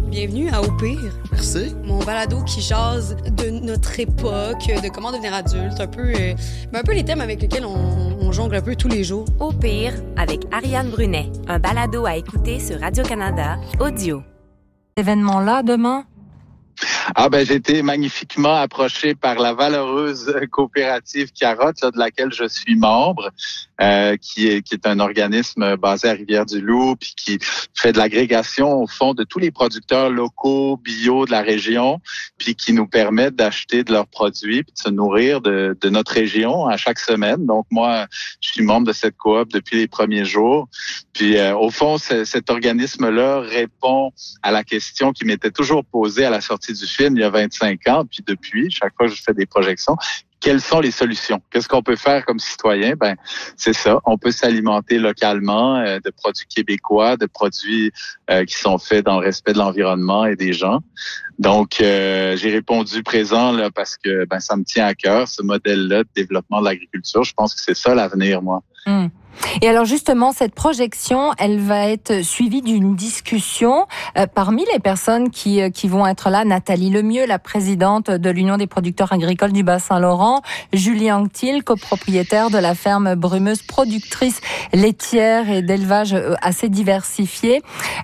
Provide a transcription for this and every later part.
Bienvenue à Au pire. Merci. Mon balado qui jase de notre époque, de comment devenir adulte, un peu les thèmes avec lesquels on jongle un peu tous les jours. Au pire, avec Ariane Brunet, un balado à écouter sur Radio-Canada, audio. Événement-là demain? J'ai été magnifiquement approché par la valeureuse coopérative Carotte, de laquelle je suis membre, qui est un organisme basé à Rivière-du-Loup, puis qui fait de l'agrégation au fond de tous les producteurs locaux, bio de la région, puis qui nous permettent d'acheter de leurs produits, puis de se nourrir de notre région à chaque semaine. Donc moi, je suis membre de cette coop depuis les premiers jours. Puis au fond, cet organisme-là répond à la question qui m'était toujours posée à la sortie du film il y a 25 ans, puis depuis, chaque fois que je fais des projections, quelles sont les solutions? Qu'est-ce qu'on peut faire comme citoyen? C'est ça. On peut s'alimenter localement de produits québécois, de produits qui sont faits dans le respect de l'environnement et des gens. Donc, j'ai répondu présent là parce que ça me tient à cœur, ce modèle-là de développement de l'agriculture. Je pense que c'est ça l'avenir, moi. Et alors justement, cette projection, elle va être suivie d'une discussion parmi les personnes qui vont être là. Nathalie Lemieux, la présidente de l'Union des producteurs agricoles du Bas-Saint-Laurent, Julie Anctil, copropriétaire de la ferme Brumeuse, productrice laitière et d'élevage assez diversifié.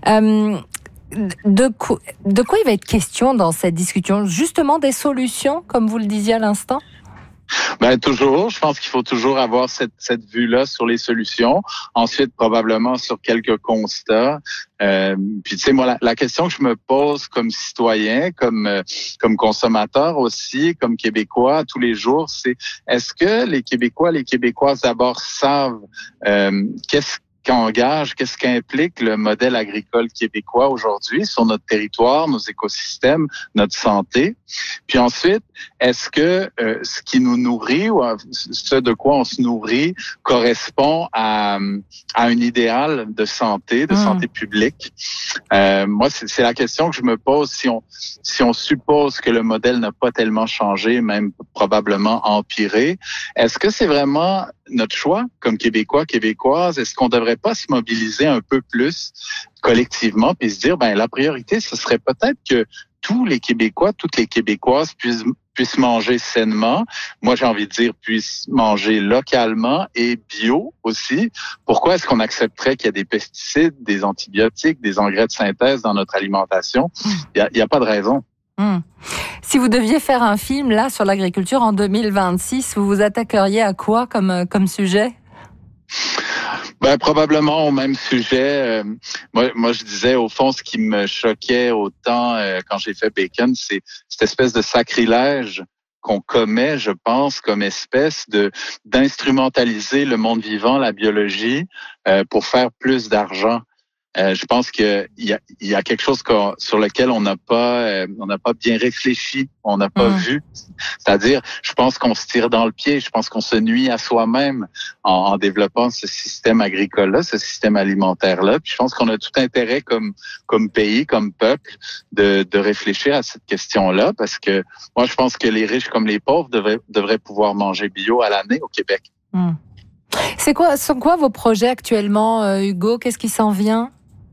De quoi il va être question dans cette discussion? Justement des solutions, comme vous le disiez à l'instant? Toujours. Je pense qu'il faut toujours avoir cette vue-là sur les solutions. Ensuite, probablement sur quelques constats. Puis, tu sais, moi, la question que je me pose comme citoyen, comme consommateur aussi, comme Québécois tous les jours, c'est est-ce que les Québécois, les Québécoises d'abord savent qu'est-ce qu'implique le modèle agricole québécois aujourd'hui sur notre territoire, nos écosystèmes, notre santé. Puis ensuite, est-ce que ce qui nous nourrit ou ce de quoi on se nourrit correspond à un idéal de santé publique? Moi, c'est la question que je me pose. Si on suppose que le modèle n'a pas tellement changé, même probablement empiré, est-ce que c'est vraiment notre choix comme Québécois, Québécoises? Est-ce qu'on devrait pas se mobiliser un peu plus collectivement puis se dire, la priorité, ce serait peut-être que tous les Québécois, toutes les Québécoises puissent manger sainement. Moi, j'ai envie de dire puissent manger localement et bio aussi. Pourquoi est-ce qu'on accepterait qu'il y a des pesticides, des antibiotiques, des engrais de synthèse dans notre alimentation? Il y a pas de raison. Si vous deviez faire un film là sur l'agriculture en 2026, vous vous attaqueriez à quoi comme sujet? Probablement au même sujet. Moi, je disais, au fond, ce qui me choquait autant quand j'ai fait Bacon, c'est cette espèce de sacrilège qu'on commet, je pense, comme espèce d'instrumentaliser le monde vivant, la biologie, pour faire plus d'argent. Je pense qu'il y a quelque chose sur lequel on n'a pas bien réfléchi, on n'a pas vu. C'est-à-dire, je pense qu'on se tire dans le pied, je pense qu'on se nuit à soi-même en développant ce système agricole-là, ce système alimentaire-là. Puis je pense qu'on a tout intérêt comme pays, comme peuple, de réfléchir à cette question-là, parce que moi, je pense que les riches comme les pauvres devraient pouvoir manger bio à l'année au Québec. Sont quoi vos projets actuellement, Hugo? Qu'est-ce qui s'en vient?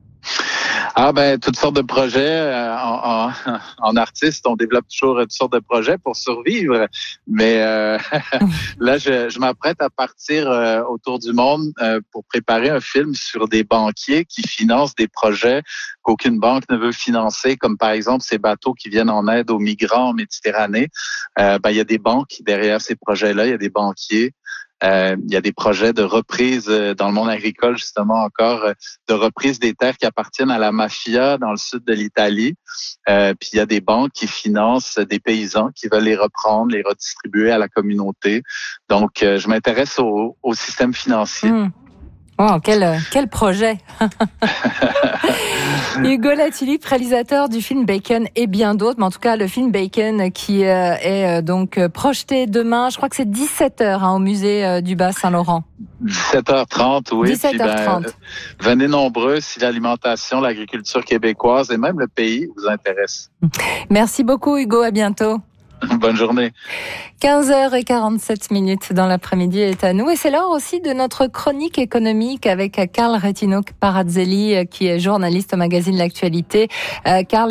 Toutes sortes de projets. En artiste, on développe toujours toutes sortes de projets pour survivre. Mais là, je m'apprête à partir autour du monde pour préparer un film sur des banquiers qui financent des projets qu'aucune banque ne veut financer, comme par exemple ces bateaux qui viennent en aide aux migrants en Méditerranée. Il y a des banques derrière ces projets-là, il y a des banquiers. Il y a des projets de reprise dans le monde agricole, justement encore, de reprise des terres qui appartiennent à la mafia dans le sud de l'Italie. Puis il y a des banques qui financent des paysans qui veulent les reprendre, les redistribuer à la communauté. Donc, je m'intéresse au système financier. Oh, quel projet! Hugo Latulippe, réalisateur du film Bacon et bien d'autres, mais en tout cas le film Bacon qui est donc projeté demain, je crois que c'est 17h au musée du Bas-Saint-Laurent. 17h30, oui. 17h30. Venez nombreux si l'alimentation, l'agriculture québécoise et même le pays vous intéresse. Merci beaucoup Hugo, à bientôt. Bonne journée. 15h47 dans l'après-midi est à nous. Et c'est l'heure aussi de notre chronique économique avec Carl Retino Parazzelli, qui est journaliste au magazine L'Actualité. Carl